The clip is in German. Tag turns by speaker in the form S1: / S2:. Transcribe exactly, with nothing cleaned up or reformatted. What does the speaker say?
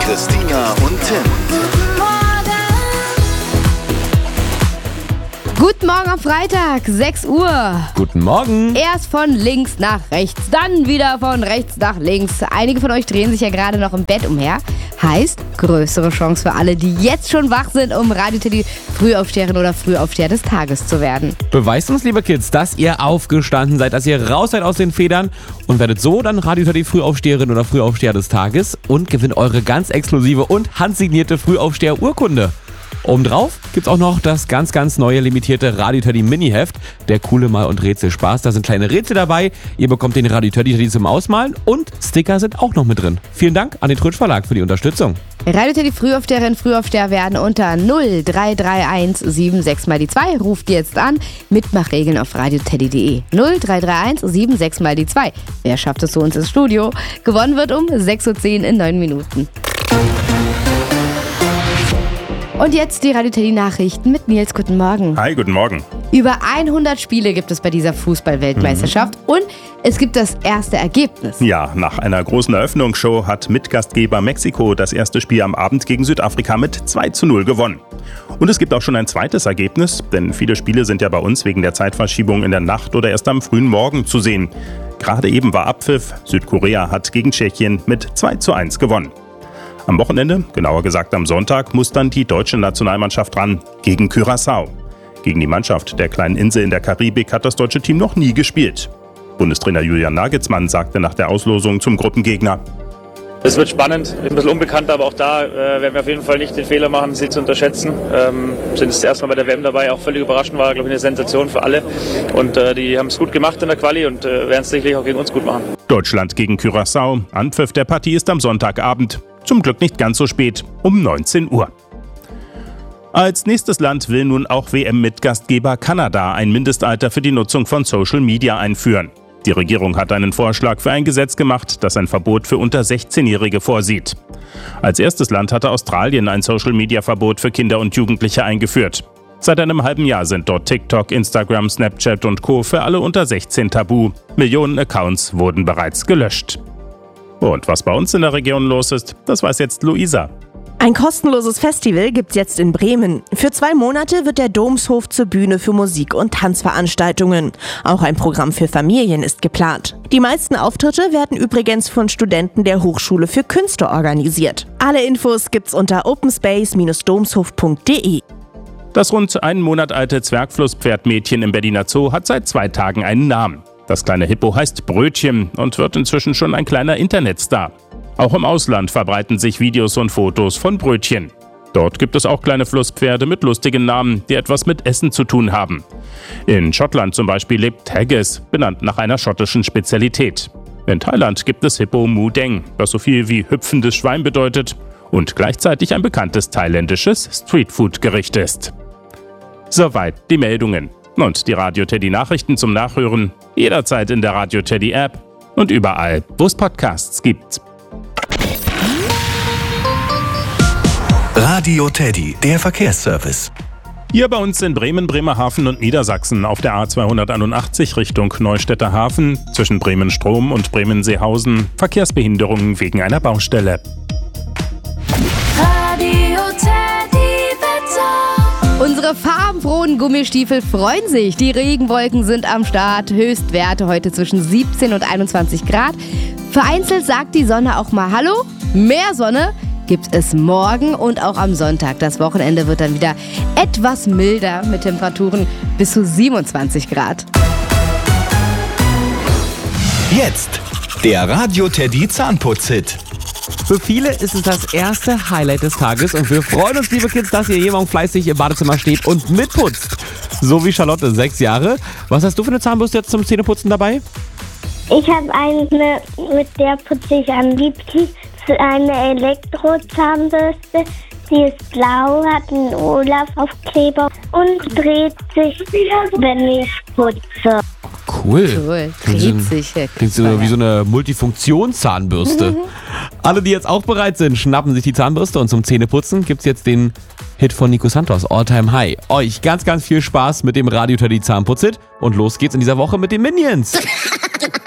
S1: Christina und Tim.
S2: Guten Morgen am Freitag, sechs Uhr.
S3: Guten Morgen.
S2: Erst von links nach rechts, dann wieder von rechts nach links. Einige von euch drehen sich ja gerade noch im Bett umher. Heißt, größere Chance für alle, die jetzt schon wach sind, um Radio Teddy Frühaufsteherin oder Frühaufsteher des Tages zu werden.
S3: Beweist uns, liebe Kids, dass ihr aufgestanden seid, dass ihr raus seid aus den Federn und werdet so dann Radio Teddy Frühaufsteherin oder Frühaufsteher des Tages und gewinnt eure ganz exklusive und handsignierte Frühaufsteher-Urkunde. Obendrauf gibt's auch noch das ganz, ganz neue limitierte Radio Teddy Mini-Heft, der coole Mal- und Rätselspaß. Da sind kleine Rätsel dabei, ihr bekommt den Radio Teddy Teddy zum Ausmalen und Sticker sind auch noch mit drin. Vielen Dank an den Trötsch Verlag für die Unterstützung.
S2: Radio Teddy Frühaufsteherin, Frühaufsteher werden unter null drei drei eins sieben sechs mal die zwei. Ruft jetzt an. Mitmachregeln auf radioteddy punkt de. null drei drei eins sieben sechs mal die zwei. Wer schafft es zu uns ins Studio? Gewonnen wird um sechs Uhr zehn in neun Minuten. Und jetzt die Radio Teddy Nachrichten mit Nils. Guten Morgen.
S4: Hi, guten Morgen.
S2: Über hundert Spiele gibt es bei dieser Fußball-Weltmeisterschaft mhm. und es gibt das erste Ergebnis.
S4: Ja, nach einer großen Eröffnungsshow hat Mitgastgeber Mexiko das erste Spiel am Abend gegen Südafrika mit zwei zu null gewonnen. Und es gibt auch schon ein zweites Ergebnis, denn viele Spiele sind ja bei uns wegen der Zeitverschiebung in der Nacht oder erst am frühen Morgen zu sehen. Gerade eben war Abpfiff. Südkorea hat gegen Tschechien mit zwei zu eins gewonnen. Am Wochenende, genauer gesagt am Sonntag, muss dann die deutsche Nationalmannschaft ran gegen Curaçao. Gegen die Mannschaft der kleinen Insel in der Karibik hat das deutsche Team noch nie gespielt. Bundestrainer Julian Nagelsmann sagte nach der Auslosung zum Gruppengegner:
S5: Es wird spannend, ein bisschen unbekannt, aber auch da äh, werden wir auf jeden Fall nicht den Fehler machen, sie zu unterschätzen. Ähm, sind das erste Mal bei der W M dabei, auch völlig überraschend, war, glaube ich, eine Sensation für alle. Und äh, die haben es gut gemacht in der Quali und äh, werden es sicherlich auch gegen uns gut machen.
S4: Deutschland gegen Curaçao. Anpfiff der Partie ist am Sonntagabend. Zum Glück nicht ganz so spät, um neunzehn Uhr. Als nächstes Land will nun auch W M-Mitgastgeber Kanada ein Mindestalter für die Nutzung von Social Media einführen. Die Regierung hat einen Vorschlag für ein Gesetz gemacht, das ein Verbot für unter sechzehnjährige vorsieht. Als erstes Land hatte Australien ein Social-Media-Verbot für Kinder und Jugendliche eingeführt. Seit einem halben Jahr sind dort TikTok, Instagram, Snapchat und Co. für alle unter sechzehn tabu. Millionen Accounts wurden bereits gelöscht. Und was bei uns in der Region los ist, das weiß jetzt Luisa.
S6: Ein kostenloses Festival gibt's jetzt in Bremen. Für zwei Monate wird der Domshof zur Bühne für Musik- und Tanzveranstaltungen. Auch ein Programm für Familien ist geplant. Die meisten Auftritte werden übrigens von Studenten der Hochschule für Künste organisiert. Alle Infos gibt's unter openspace Bindestrich domshof punkt de.
S4: Das rund einen Monat alte Zwergflusspferdmädchen im Berliner Zoo hat seit zwei Tagen einen Namen. Das kleine Hippo heißt Brötchen und wird inzwischen schon ein kleiner Internetstar. Auch im Ausland verbreiten sich Videos und Fotos von Brötchen. Dort gibt es auch kleine Flusspferde mit lustigen Namen, die etwas mit Essen zu tun haben. In Schottland zum Beispiel lebt Haggis, benannt nach einer schottischen Spezialität. In Thailand gibt es Hippo Mu Deng, was so viel wie hüpfendes Schwein bedeutet und gleichzeitig ein bekanntes thailändisches Streetfood-Gericht ist. Soweit die Meldungen. Und die Radio Teddy Nachrichten zum Nachhören jederzeit in der Radio Teddy App und überall, wo es Podcasts gibt.
S1: Radio Teddy, der Verkehrsservice.
S4: Hier bei uns in Bremen, Bremerhaven und Niedersachsen auf der A zweihunderteinundachtzig Richtung Neustädter Hafen zwischen Bremen-Strom und Bremen-Seehausen Verkehrsbehinderungen wegen einer Baustelle.
S2: Radio Teddy Wetter. Unsere farbenfrohen Gummistiefel freuen sich. Die Regenwolken sind am Start. Höchstwerte heute zwischen siebzehn und einundzwanzig Grad. Vereinzelt sagt die Sonne auch mal Hallo. Mehr Sonne gibt es morgen und auch am Sonntag. Das Wochenende wird dann wieder etwas milder mit Temperaturen bis zu siebenundzwanzig Grad.
S1: Jetzt der Radio Teddy Zahnputz-Hit.
S3: Für viele ist es das erste Highlight des Tages und wir freuen uns, liebe Kids, dass ihr jeden Morgen fleißig im Badezimmer steht und mitputzt. So wie Charlotte, sechs Jahre. Was hast du für eine Zahnbürste jetzt zum Zähneputzen dabei?
S7: Ich habe eine, mit der putze ich am liebsten, eine Elektrozahnbürste. Die ist blau, hat einen Olaf-Aufkleber und dreht sich, wenn ich putze.
S3: Cool.
S2: Cool,
S3: Klingt
S2: dreht
S3: so-
S2: sich. ja,
S3: Klingt so wie so eine Multifunktionszahnbürste. Alle, die jetzt auch bereit sind, schnappen sich die Zahnbürste und zum Zähneputzen gibt's jetzt den Hit von Nico Santos, All Time High. Euch ganz, ganz viel Spaß mit dem Radio Teddy Zahnputz-Hit und los geht's in dieser Woche mit den Minions.